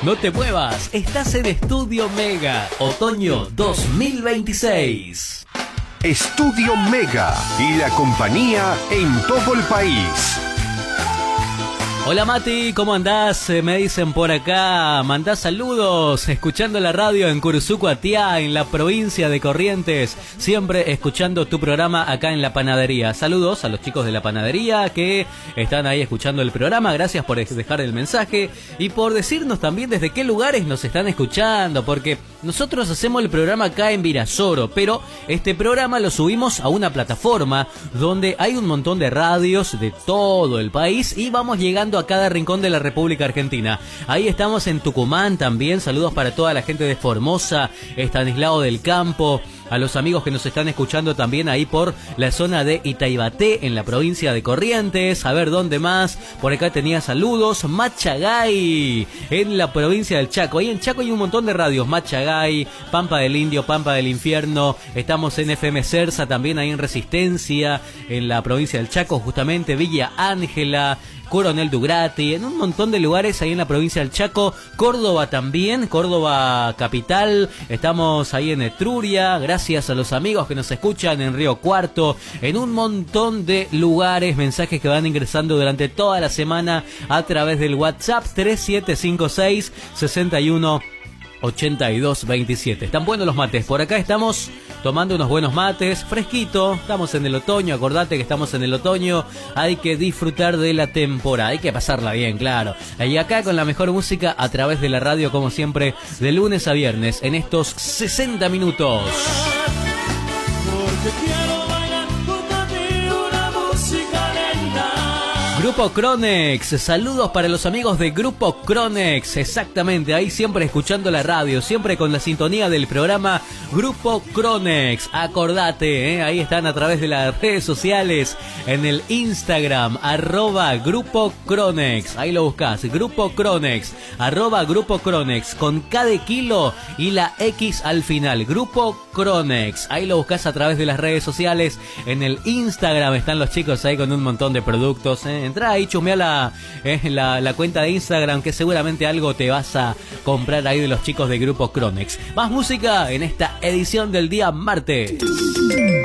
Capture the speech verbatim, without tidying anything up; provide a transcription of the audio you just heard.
No te muevas, estás en Estudio Mega, otoño dos mil veintiséis. Estudio Mega y la compañía en todo el país. Hola Mati, ¿cómo andás? Me dicen por acá, mandás saludos, escuchando la radio en Curuzucuatiá, en la provincia de Corrientes, siempre escuchando tu programa acá en la panadería. Saludos a los chicos de la panadería que están ahí escuchando el programa, gracias por dejar el mensaje y por decirnos también desde qué lugares nos están escuchando, porque nosotros hacemos el programa acá en Virasoro, pero este programa lo subimos a una plataforma donde hay un montón de radios de todo el país y vamos llegando a cada rincón de la República Argentina. Ahí estamos en Tucumán también, saludos para toda la gente de Formosa, Estanislao del Campo, a los amigos que nos están escuchando también ahí por la zona de Itaibaté, en la provincia de Corrientes. A ver, ¿dónde más? Por acá tenía saludos. Machagay, en la provincia del Chaco. Ahí en Chaco hay un montón de radios. Machagay, Pampa del Indio, Pampa del Infierno. Estamos en F M Cersa también, ahí en Resistencia, en la provincia del Chaco, justamente. Villa Ángela, Coronel Dugrati, en un montón de lugares ahí en la provincia del Chaco. Córdoba también, Córdoba capital. Estamos ahí en Etruria, gracias a los amigos que nos escuchan en Río Cuarto, en un montón de lugares. Mensajes que van ingresando durante toda la semana a través del WhatsApp tres siete cinco seis, seis uno, ochenta y dos veintisiete. Están buenos los mates, por acá estamos tomando unos buenos mates, fresquito, estamos en el otoño, acordate que estamos en el otoño, hay que disfrutar de la temporada, hay que pasarla bien, claro. Y acá con la mejor música a través de la radio, como siempre, de lunes a viernes, en estos sesenta minutos. Porque quiero bailar junto a ti una música lenta. Grupo Cronex, saludos para los amigos de Grupo Cronex, exactamente, ahí siempre escuchando la radio, siempre con la sintonía del programa Grupo Cronex, acordate, ¿eh? Ahí están a través de las redes sociales, en el Instagram, arroba Grupo Cronex, ahí lo buscas, Grupo Cronex, arroba Grupo Cronex, con K de kilo y la X al final, Grupo Cronex, ahí lo buscas a través de las redes sociales, en el Instagram están los chicos ahí con un montón de productos, ¿eh? Entrá ahí, chusmea la, eh, la, la cuenta de Instagram, que seguramente algo te vas a comprar ahí de los chicos de Grupo Cronex. Más música en esta edición del día martes.